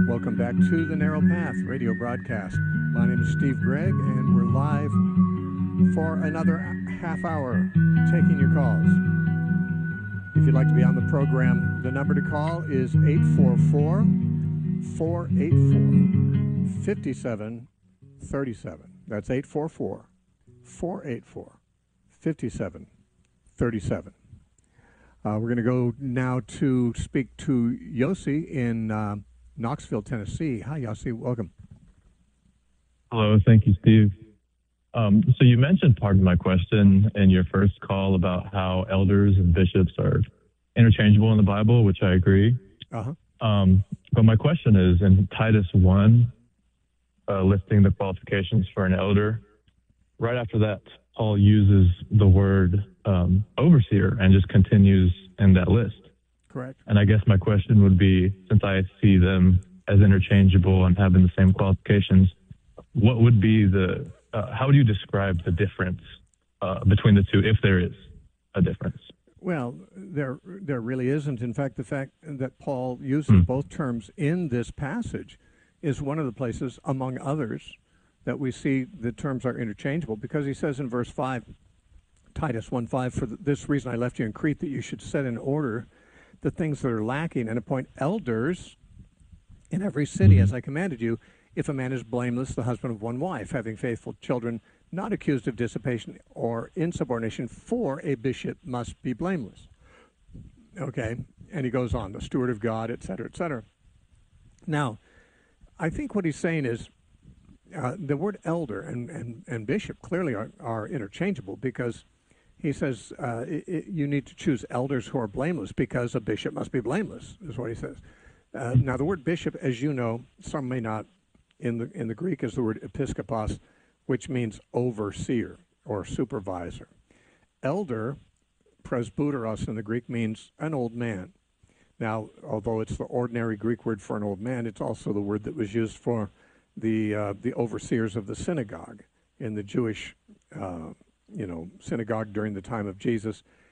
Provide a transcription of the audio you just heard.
Welcome back to the Narrow Path radio broadcast. My name is Steve Gregg, and we're live for another half hour taking your calls. If you'd like to be on the program, the number to call is 844-484-5737. That's 844-484-5737. We're going to go now to speak to Yossi in Knoxville, Tennessee. Hi, Yossi. Welcome. Hello. Thank you, Steve. So you mentioned part of my question in your first call about how elders and bishops are interchangeable in the Bible, which I agree. But my question is, in Titus 1, listing the qualifications for an elder, right after that, Paul uses the word overseer and just continues in that list. Correct. And I guess my question would be, since I see them as interchangeable and having the same qualifications, what would be how would you describe the difference between the two, if there is a difference? Well, there really isn't. In fact, the fact that Paul uses both terms in this passage is one of the places, among others, that we see the terms are interchangeable, because he says in verse 5, Titus 1:5, for this reason I left you in Crete, that you should set in order the things that are lacking and appoint elders in every city as I commanded you, if a man is blameless, the husband of one wife, having faithful children, not accused of dissipation or insubordination, for a bishop must be blameless. Okay, and he goes on, the steward of God, et cetera, et cetera. Now, I think what he's saying is the word elder and bishop clearly are interchangeable, because he says you need to choose elders who are blameless, because a bishop must be blameless, is what he says. Now, the word bishop, as you know, some may not, in the Greek is the word episkopos, which means overseer or supervisor. Elder, presbyteros in the Greek, means an old man. Now, although it's the ordinary Greek word for an old man, it's also the word that was used for the overseers of the synagogue in the Jewish synagogue during the time of Jesus.